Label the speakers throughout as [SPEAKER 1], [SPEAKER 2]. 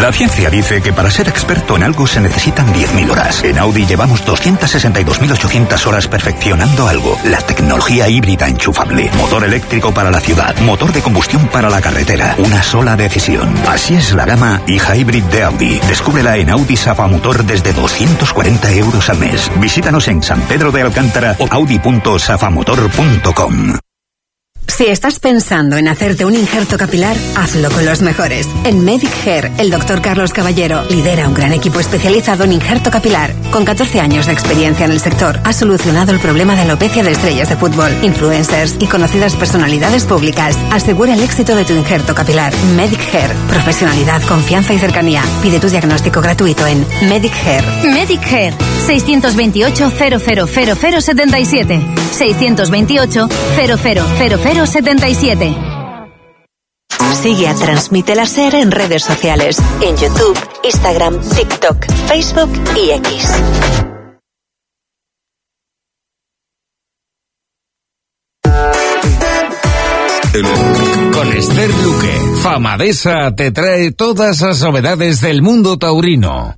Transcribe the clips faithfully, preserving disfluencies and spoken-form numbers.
[SPEAKER 1] La ciencia dice que para ser experto en algo se necesitan diez mil horas. En Audi llevamos doscientas sesenta y dos mil ochocientas horas perfeccionando algo. La tecnología híbrida enchufable. Motor eléctrico para la ciudad. Motor de combustión para la carretera. Una sola decisión. Así es la gama e-Hybrid de Audi. Descúbrela en Audi Safamotor desde doscientos cuarenta euros al mes. Visítanos en San Pedro de Alcántara o audi punto safamotor punto com.
[SPEAKER 2] Si estás pensando en hacerte un injerto capilar, hazlo con los mejores. En Medic Hair, el doctor Carlos Caballero lidera un gran equipo especializado en injerto capilar. Con catorce años de experiencia en el sector, ha solucionado el problema de alopecia de estrellas de fútbol, influencers y conocidas personalidades públicas. Asegura el éxito de tu injerto capilar. Medic Hair. Profesionalidad, confianza y cercanía. Pide tu diagnóstico gratuito en Medic Hair.
[SPEAKER 3] Medic Hair. seiscientos veintiocho, cero cero cero cero setenta y siete. seiscientos veintiocho, cero cero cero cero setenta y siete.
[SPEAKER 4] Sigue a Transmite la SER en redes sociales, en YouTube, Instagram, TikTok, Facebook y X.
[SPEAKER 5] Con Esther Luque, Famadesa te trae todas las novedades del mundo taurino.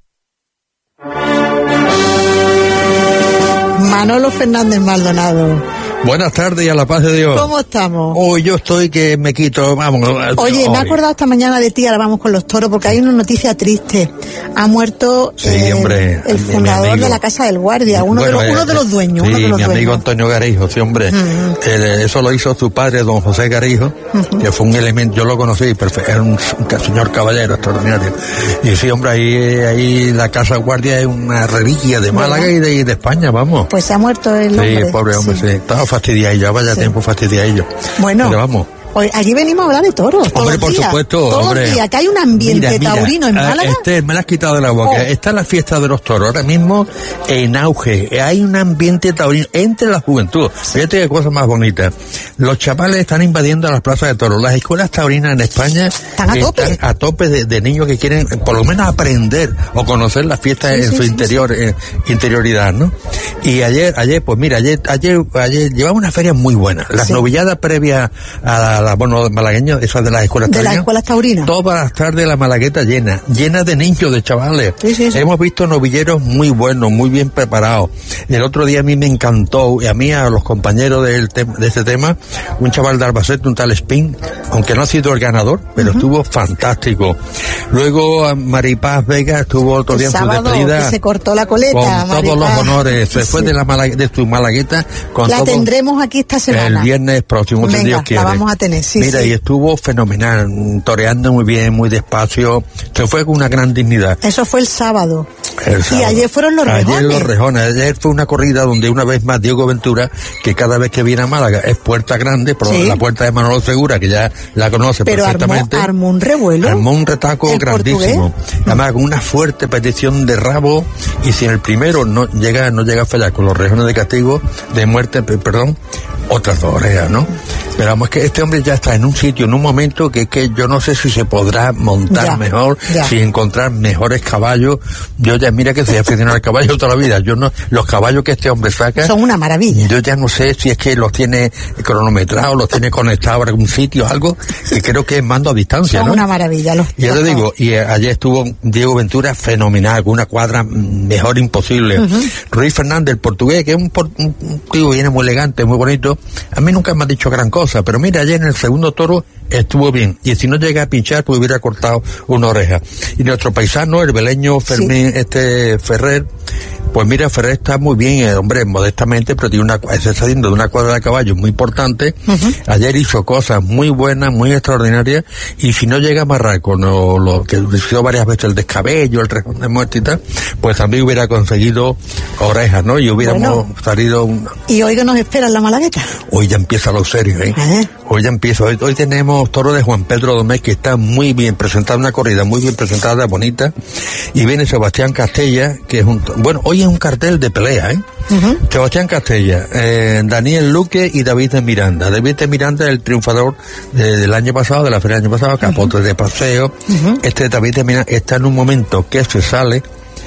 [SPEAKER 6] Manolo Fernández Maldonado.
[SPEAKER 7] Buenas tardes y a la paz de Dios.
[SPEAKER 6] ¿Cómo estamos?
[SPEAKER 7] Hoy yo estoy que me quito, vamos.
[SPEAKER 6] Oye,
[SPEAKER 7] hoy.
[SPEAKER 6] me he acordado esta mañana de ti, ahora vamos con los toros, porque hay una noticia triste. Ha muerto
[SPEAKER 7] sí,
[SPEAKER 6] eh,
[SPEAKER 7] hombre,
[SPEAKER 6] el fundador de la Casa del Guardia, uno, bueno, de, los, uno de los dueños.
[SPEAKER 7] Sí,
[SPEAKER 6] uno de los
[SPEAKER 7] mi
[SPEAKER 6] dueños.
[SPEAKER 7] amigo Antonio Garijo, sí, hombre. Uh-huh. eh, eso lo hizo su padre, don José Garijo, uh-huh. que fue un elemento, yo lo conocí, perfecto, era un, un señor caballero extraordinario. Y sí, hombre, ahí, ahí la Casa del Guardia es una reliquia de Málaga y de, y de España, vamos.
[SPEAKER 6] Pues se ha muerto el hombre.
[SPEAKER 7] Sí, pobre hombre, sí. sí. Estaba fastidiado, ya vaya sí. tiempo fastidiado.
[SPEAKER 6] Bueno.
[SPEAKER 7] Pero vamos.
[SPEAKER 6] Hoy, aquí venimos a hablar de toros.
[SPEAKER 7] Hombre, por
[SPEAKER 6] días,
[SPEAKER 7] supuesto,
[SPEAKER 6] todos
[SPEAKER 7] hombre.
[SPEAKER 6] Los días, que hay un ambiente mira, mira, taurino en Málaga.
[SPEAKER 7] Este, me la has quitado de la boca.
[SPEAKER 6] Oh.
[SPEAKER 7] Está la fiesta de los toros ahora mismo en auge. Hay un ambiente taurino entre la juventud. Fíjate qué cosa más bonita. Los chavales están invadiendo las plazas de toros. Las escuelas taurinas en España
[SPEAKER 6] están a tope,
[SPEAKER 7] están a tope de, de niños que quieren por lo menos aprender o conocer las fiestas sí, en sí, su sí, interior, sí. Eh, interioridad, ¿no? Y ayer, ayer, pues mira, ayer, ayer, ayer llevaba una feria muy buena. Las sí. novilladas previas a la, la bueno, malagueña, esas de las escuelas taurinas.
[SPEAKER 6] De las escuelas taurinas.
[SPEAKER 7] Todas las tardes la Malagueta llena, llena de niños, de chavales.
[SPEAKER 6] Sí, sí, sí.
[SPEAKER 7] Hemos visto novilleros muy buenos, muy bien preparados. El otro día a mí me encantó, y a mí, a los compañeros del te- de este tema, un chaval de Albacete, un tal Spin, aunque no ha sido el ganador, pero uh-huh. estuvo fantástico. Luego Maripaz Vega estuvo otro
[SPEAKER 6] el
[SPEAKER 7] día en su
[SPEAKER 6] sábado,
[SPEAKER 7] despedida.
[SPEAKER 6] Que se cortó la coleta,
[SPEAKER 7] con
[SPEAKER 6] Maripaz.
[SPEAKER 7] todos los honores. Se fue
[SPEAKER 6] sí.
[SPEAKER 7] de la Malag- de su Malagueta con
[SPEAKER 6] la
[SPEAKER 7] todo.
[SPEAKER 6] tendremos aquí esta semana.
[SPEAKER 7] El viernes próximo,
[SPEAKER 6] Venga,
[SPEAKER 7] si Dios quiere.
[SPEAKER 6] La vamos a tener, sí,
[SPEAKER 7] Mira,
[SPEAKER 6] sí.
[SPEAKER 7] y estuvo fenomenal, toreando muy bien, muy despacio. Se fue con una gran dignidad.
[SPEAKER 6] Eso fue el sábado.
[SPEAKER 7] El sábado.
[SPEAKER 6] Y ayer fueron los rejones.
[SPEAKER 7] Ayer los rejones. Ayer fue una corrida donde una vez más Diego Ventura, que cada vez que viene a Málaga es puerta grande, pero sí. la puerta de Manolo Segura, que ya la conoce
[SPEAKER 6] pero
[SPEAKER 7] perfectamente.
[SPEAKER 6] Armó, armó un revuelo.
[SPEAKER 7] Armó un retaco grandísimo. Portugués. Además, con una fuerte petición de rabo, y si en el primero no llega, no llega a fallar con los rejones de castigo, de muerte, perdón, otras dos orejas, ¿no? Pero vamos, que este hombre ya está en un sitio, en un momento que es que yo no sé si se podrá montar
[SPEAKER 6] ya,
[SPEAKER 7] mejor,
[SPEAKER 6] ya.
[SPEAKER 7] si encontrar mejores caballos. Yo ya, mira que soy aficionado al caballo toda la vida. Yo no, los caballos que este hombre saca
[SPEAKER 6] son una maravilla.
[SPEAKER 7] Yo ya no sé si es que los tiene cronometrados, los tiene conectados a algún sitio, algo que creo que es mando a distancia,
[SPEAKER 6] son
[SPEAKER 7] ¿no?
[SPEAKER 6] una maravilla. Los,
[SPEAKER 7] y ya te digo, y eh, ayer estuvo Diego Ventura fenomenal, con una cuadra mejor imposible. Uh-huh. Ruiz Fernández, el portugués, que es un, por, un tío, viene muy elegante, muy bonito. A mí nunca me ha dicho gran cosa, pero mira, ayer en el segundo toro estuvo bien, y si no llega a pinchar, pues hubiera cortado una oreja. Y nuestro paisano, el beleño Fermín, sí. este Ferrer, pues mira, Ferrer está muy bien, el hombre, modestamente, pero tiene una, se está haciendo de una cuadra de caballo muy importante. Uh-huh. Ayer hizo cosas muy buenas, muy extraordinarias, y si no llega a amarrar con lo, lo que hizo varias veces el descabello, el rejón de muerte y tal, pues también hubiera conseguido orejas, ¿no? Y hubiéramos bueno, salido un...
[SPEAKER 6] ¿Y hoy qué nos espera en la Malagueta?
[SPEAKER 7] Hoy ya empieza lo serio, ¿eh? ¿Eh? Hoy ya empieza, hoy, hoy tenemos toro de Juan Pedro Domés, que está muy bien presentada, una corrida muy bien presentada, bonita, y viene Sebastián Castella, que es un, bueno, hoy es un cartel de pelea, ¿eh? Uh-huh. Sebastián Castella, eh, Daniel Luque y David de Miranda. David de Miranda es el triunfador de, del año pasado, de la feria del año pasado, capote uh-huh. de paseo. Uh-huh. Este David de Miranda está en un momento que se sale,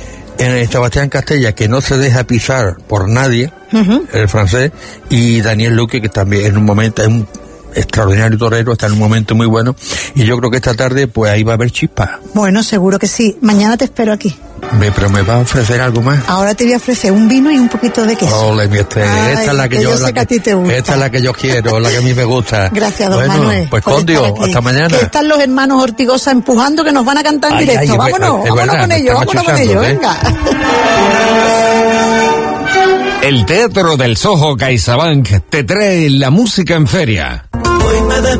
[SPEAKER 7] en Sebastián Castella, que no se deja pisar por nadie, uh-huh. el francés, y Daniel Luque, que también en un momento es un extraordinario torero, está en un momento muy bueno, y yo creo que esta tarde pues ahí va a haber chispa.
[SPEAKER 6] Bueno, seguro que sí. Mañana te espero aquí.
[SPEAKER 7] Me, pero me va a ofrecer algo más.
[SPEAKER 6] Ahora te voy a ofrecer un vino y un poquito de queso.
[SPEAKER 7] Ole, mi este,
[SPEAKER 6] Ay,
[SPEAKER 7] esta es la que,
[SPEAKER 6] que
[SPEAKER 7] yo,
[SPEAKER 6] yo sé
[SPEAKER 7] la
[SPEAKER 6] que a ti te gusta.
[SPEAKER 7] Esta es la que yo quiero, la que a mí me gusta.
[SPEAKER 6] Gracias, don
[SPEAKER 7] bueno,
[SPEAKER 6] Manuel.
[SPEAKER 7] Pues Condio, hasta mañana.
[SPEAKER 6] Que están los hermanos Ortigosa empujando, que nos van a cantar en
[SPEAKER 7] Ay,
[SPEAKER 6] directo.
[SPEAKER 7] ay,
[SPEAKER 6] vámonos,
[SPEAKER 7] es
[SPEAKER 6] vámonos
[SPEAKER 7] verdad,
[SPEAKER 6] con
[SPEAKER 7] me
[SPEAKER 6] ellos,
[SPEAKER 7] están
[SPEAKER 6] vámonos con
[SPEAKER 7] achuzando,
[SPEAKER 6] ellos,
[SPEAKER 7] ¿eh?
[SPEAKER 6] venga.
[SPEAKER 5] El Teatro del Soho CaixaBank te trae la música en feria.
[SPEAKER 8] Hoy me